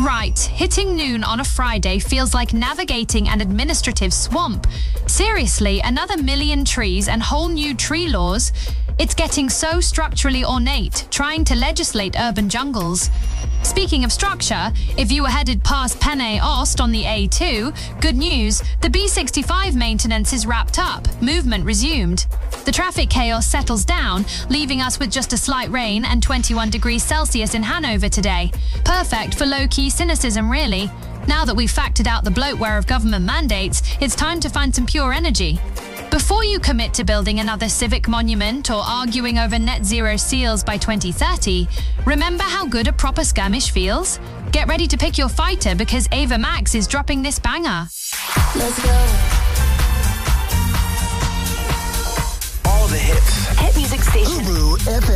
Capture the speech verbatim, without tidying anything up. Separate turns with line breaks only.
Right, hitting noon on a Friday feels like navigating an administrative swamp. Seriously, another million trees and whole new tree laws? It's getting so structurally ornate, trying to legislate urban jungles. Speaking of structure, if you were headed past Penne Ost on the A two, good news, the B sixty-five maintenance is wrapped up, movement resumed. The traffic chaos settles down, leaving us with just a slight rain and twenty-one degrees Celsius in Hanover today. Perfect for low-key cynicism, really. Now that we've factored out the bloatware of government mandates, it's time to find some pure energy. Before you commit to building another civic monument or arguing over net zero seals by twenty thirty, remember how good a proper skirmish feels? Get ready to pick your fighter because Ava Max is dropping this banger.
Let's go.
All the hits.
Hit music station.
Ubu F M.